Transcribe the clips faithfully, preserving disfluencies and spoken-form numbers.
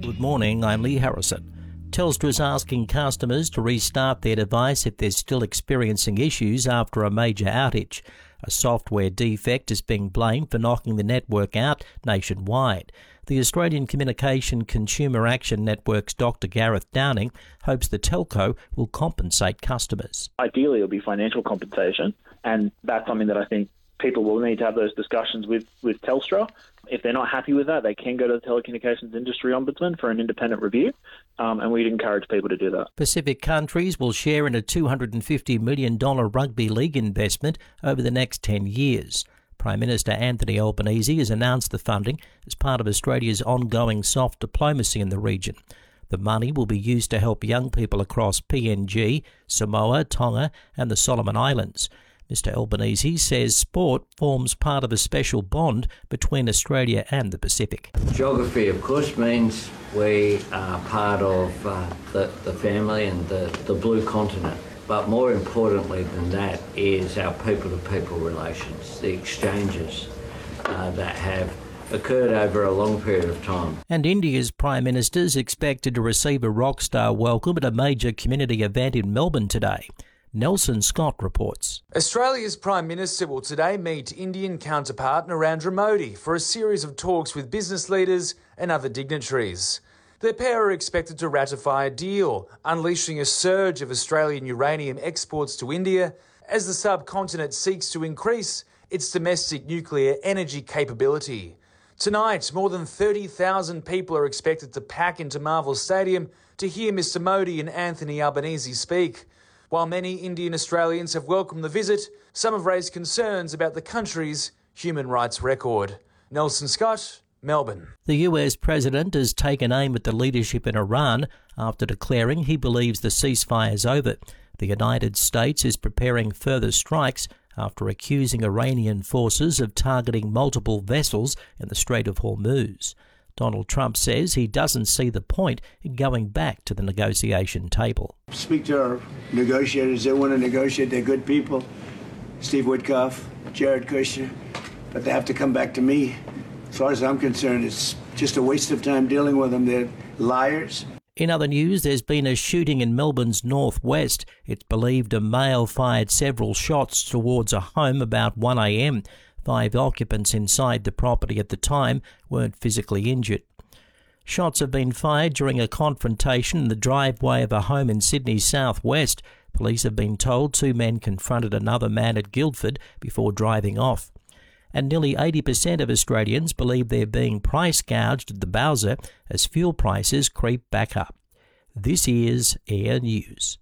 Good morning, I'm Lee Harrison. Telstra is asking customers to restart their device if they're still experiencing issues after a major outage. A software defect is being blamed for knocking the network out nationwide. The Australian Communication Consumer Action Network's Doctor Gareth Downing hopes the telco will compensate customers. Ideally, it'll be financial compensation, and that's something that I think people will need to have those discussions with, with Telstra. If they're not happy with that, they can go to the Telecommunications Industry Ombudsman for an independent review, um, and we'd encourage people to do that. Pacific countries will share in a two hundred fifty million dollars rugby league investment over the next ten years. Prime Minister Anthony Albanese has announced the funding as part of Australia's ongoing soft diplomacy in the region. The money will be used to help young people across P N G, Samoa, Tonga and the Solomon Islands. Mister Albanese says sport forms part of a special bond between Australia and the Pacific. Geography, of course, means we are part of uh, the, the family and the, the blue continent. But more importantly than that is our people-to-people relations, the exchanges uh, that have occurred over a long period of time. And India's Prime Minister is expected to receive a rockstar welcome at a major community event in Melbourne today. Nelson Scott reports. Australia's Prime Minister will today meet Indian counterpart Narendra Modi for a series of talks with business leaders and other dignitaries. The pair are expected to ratify a deal, unleashing a surge of Australian uranium exports to India as the subcontinent seeks to increase its domestic nuclear energy capability. Tonight, more than thirty thousand people are expected to pack into Marvel Stadium to hear Mister Modi and Anthony Albanese speak. While many Indian Australians have welcomed the visit, some have raised concerns about the country's human rights record. Nelson Scott, Melbourne. The U S president has taken aim at the leadership in Iran after declaring he believes the ceasefire is over. The United States is preparing further strikes after accusing Iranian forces of targeting multiple vessels in the Strait of Hormuz. Donald Trump says he doesn't see the point in going back to the negotiation table. Speak to our negotiators. They want to negotiate. They're good people. Steve Witkoff, Jared Kushner. But they have to come back to me. As far as I'm concerned, it's just a waste of time dealing with them. They're liars. In other news, there's been a shooting in Melbourne's northwest. It's believed a male fired several shots towards a home about one a.m. Five occupants inside the property at the time weren't physically injured. Shots have been fired during a confrontation in the driveway of a home in Sydney's southwest. Police have been told two men confronted another man at Guildford before driving off. And nearly eighty percent of Australians believe they're being price gouged at the Bowser as fuel prices creep back up. This is Air News.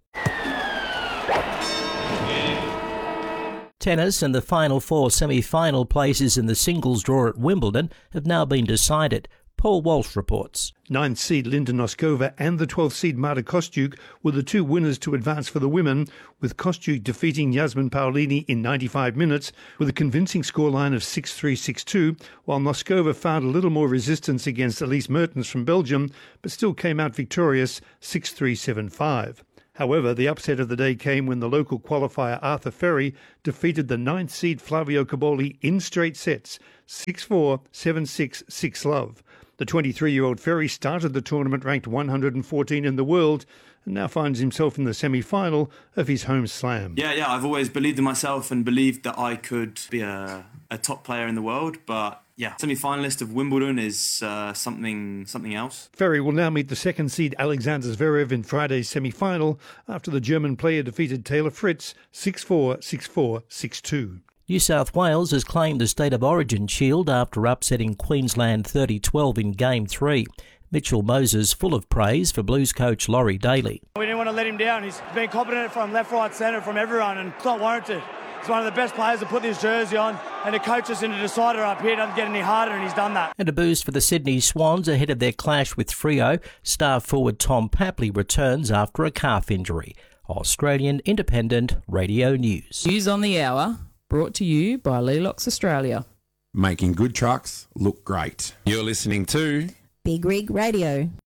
Tennis and the final four semi-final places in the singles draw at Wimbledon have now been decided. Paul Walsh reports. Ninth seed Linda Noskova and the twelfth seed Marta Kostyuk were the two winners to advance for the women, with Kostyuk defeating Yasmin Paolini in ninety-five minutes with a convincing scoreline of six three, six two, while Noskova found a little more resistance against Elise Mertens from Belgium, but still came out victorious six three, seven five. However, the upset of the day came when the local qualifier Arthur Ferry defeated the ninth seed Flavio Caboli in straight sets, six four, seven six, six love. The twenty-three-year-old Ferry started the tournament ranked one hundred fourteen in the world and now finds himself in the semi-final of his home slam. Yeah, yeah, I've always believed in myself and believed that I could be a, a top player in the world, but yeah, semi-finalist of Wimbledon is uh, something something else. Ferry will now meet the second seed Alexander Zverev in Friday's semi-final after the German player defeated Taylor Fritz six four, six four, six two. New South Wales has claimed the State of Origin shield after upsetting Queensland thirty twelve in Game three. Mitchell Moses full of praise for Blues coach Laurie Daly. We didn't want to let him down. He's been competent from left, right, centre, from everyone, and it's not warranted. He's one of the best players to put this jersey on, and to coach us into decider up here doesn't get any harder, and he's done that. And a boost for the Sydney Swans ahead of their clash with Freo. Star forward Tom Papley returns after a calf injury. Australian Independent Radio News. News on the hour, brought to you by Lelox Australia. Making good trucks look great. You're listening to Big Rig Radio.